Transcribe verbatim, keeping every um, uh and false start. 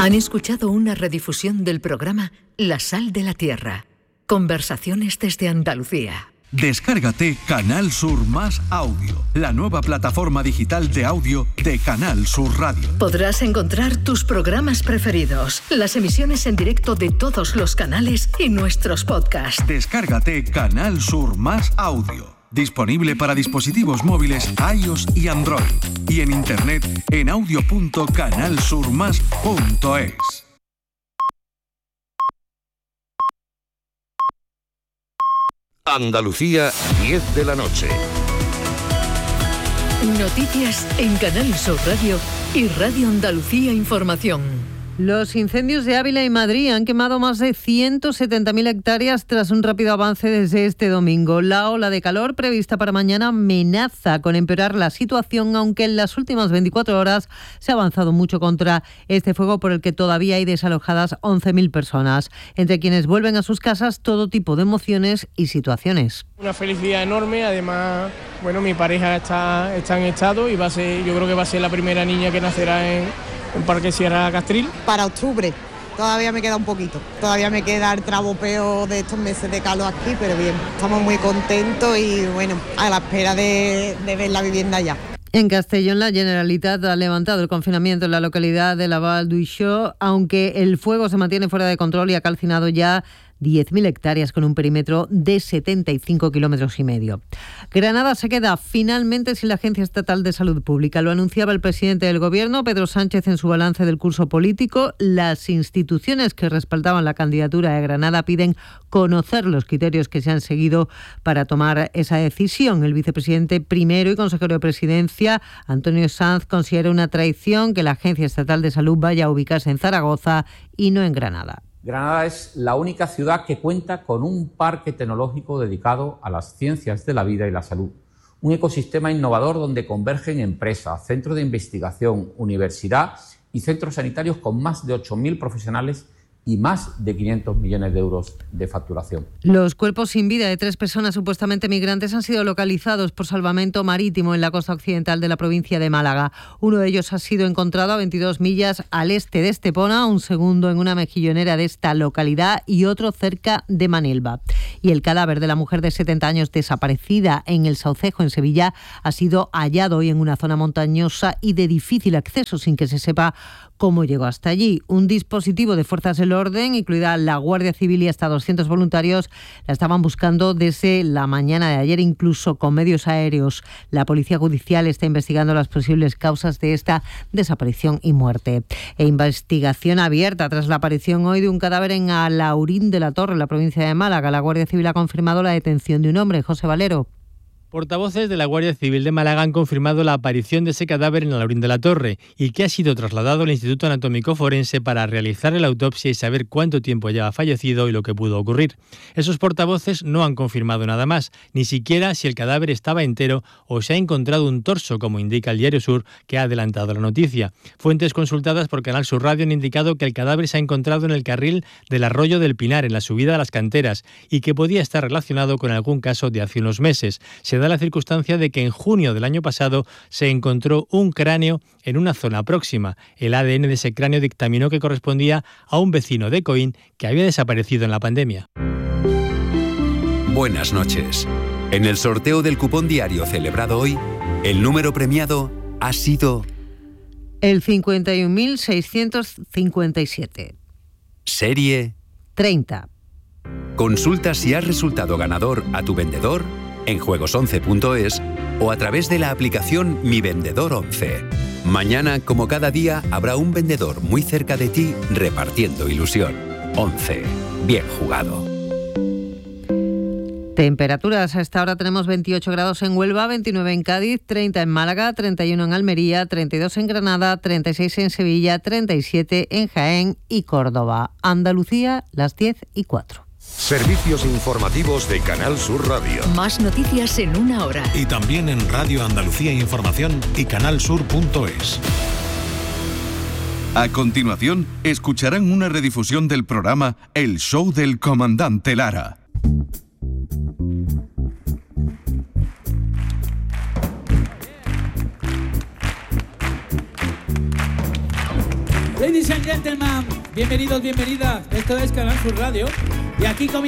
Han escuchado una redifusión del programa La Sal de la Tierra. Conversaciones desde Andalucía. Descárgate Canal Sur Más Audio, la nueva plataforma digital de audio de Canal Sur Radio. Podrás encontrar tus programas preferidos, las emisiones en directo de todos los canales y nuestros podcasts. Descárgate Canal Sur Más Audio. Disponible para dispositivos móviles iOS y Android. Y en internet en audio punto canal sur más punto es. Andalucía, diez de la noche. Noticias en Canal Sur Radio y Radio Andalucía Información. Los incendios de Ávila y Madrid han quemado más de ciento setenta mil hectáreas tras un rápido avance desde este domingo. La ola de calor prevista para mañana amenaza con empeorar la situación, aunque en las últimas veinticuatro horas se ha avanzado mucho contra este fuego por el que todavía hay desalojadas once mil personas, entre quienes vuelven a sus casas todo tipo de emociones y situaciones. Una felicidad enorme, además, bueno, mi pareja está, está en estado y va a ser, yo creo que va a ser la primera niña que nacerá en el Parque Sierra Castril. Para octubre, todavía me queda un poquito, todavía me queda el trabopeo de estos meses de calor aquí, pero bien, estamos muy contentos y bueno, a la espera de, de ver la vivienda ya. En Castellón, la Generalitat ha levantado el confinamiento en la localidad de la Val d'Uixó, aunque el fuego se mantiene fuera de control y ha calcinado ya diez mil hectáreas con un perímetro de setenta y cinco kilómetros y medio. Granada se queda finalmente sin la Agencia Estatal de Salud Pública. Lo anunciaba el presidente del Gobierno, Pedro Sánchez, en su balance del curso político. Las instituciones que respaldaban la candidatura de Granada piden conocer los criterios que se han seguido para tomar esa decisión. El vicepresidente primero y consejero de Presidencia, Antonio Sanz, considera una traición que la Agencia Estatal de Salud vaya a ubicarse en Zaragoza y no en Granada. Granada es la única ciudad que cuenta con un parque tecnológico dedicado a las ciencias de la vida y la salud. Un ecosistema innovador donde convergen empresas, centros de investigación, universidad y centros sanitarios con más de ocho mil profesionales y más de quinientos millones de euros de facturación. Los cuerpos sin vida de tres personas supuestamente migrantes han sido localizados por salvamento marítimo en la costa occidental de la provincia de Málaga. Uno de ellos ha sido encontrado a veintidós millas al este de Estepona, un segundo en una mejillonera de esta localidad y otro cerca de Manilva. Y el cadáver de la mujer de setenta años desaparecida en el Saucejo, en Sevilla, ha sido hallado hoy en una zona montañosa y de difícil acceso, sin que se sepa cómo llegó hasta allí. Un dispositivo de fuerzas del orden, incluida la Guardia Civil y hasta doscientos voluntarios, la estaban buscando desde la mañana de ayer, incluso con medios aéreos. La Policía Judicial está investigando las posibles causas de esta desaparición y muerte. E investigación abierta tras la aparición hoy de un cadáver en Alaurín de la Torre, en la provincia de Málaga. La Guardia Civil ha confirmado la detención de un hombre. José Valero. Portavoces de la Guardia Civil de Málaga han confirmado la aparición de ese cadáver en Alaurín de la Torre y que ha sido trasladado al Instituto Anatómico Forense para realizar la autopsia y saber cuánto tiempo lleva fallecido y lo que pudo ocurrir. Esos portavoces no han confirmado nada más, ni siquiera si el cadáver estaba entero o se ha encontrado un torso, como indica el Diario Sur, que ha adelantado la noticia. Fuentes consultadas por Canal Sur Radio han indicado que el cadáver se ha encontrado en el carril del Arroyo del Pinar, en la subida a las canteras, y que podía estar relacionado con algún caso de hace unos meses. Se da la circunstancia de que en junio del año pasado se encontró un cráneo en una zona próxima. El A D N de ese cráneo dictaminó que correspondía a un vecino de Coín que había desaparecido en la pandemia. Buenas noches. En el sorteo del cupón diario celebrado hoy, el número premiado ha sido el cincuenta y un mil seiscientos cincuenta y siete. Serie treinta. Consulta si has resultado ganador a tu vendedor en juegos once punto es o a través de la aplicación Mi Vendedor once. Mañana, como cada día, habrá un vendedor muy cerca de ti repartiendo ilusión. once. Bien jugado. Temperaturas. A esta hora tenemos veintiocho grados en Huelva, veintinueve en Cádiz, treinta en Málaga, treinta y uno en Almería, treinta y dos en Granada, treinta y seis en Sevilla, treinta y siete en Jaén y Córdoba. Andalucía, las diez y cuatro. Servicios informativos de Canal Sur Radio. Más noticias en una hora. Y también en Radio Andalucía Información y canalsur punto es. A continuación, escucharán una redifusión del programa El Show del Comandante Lara. Ladies and gentlemen, bienvenidos, bienvenidas. Esto es Canal Sur Radio. Y aquí comienza